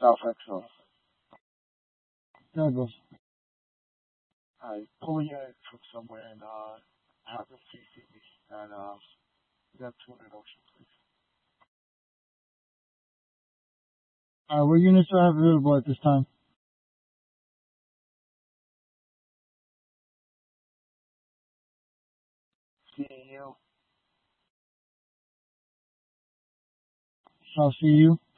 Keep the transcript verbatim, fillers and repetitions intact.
South Exos. There it goes. Alright, pull a unit from somewhere and uh have them C C me. And uh we got two hundred ocean, please. Alright, what units do I have available at this time? C U, South C U.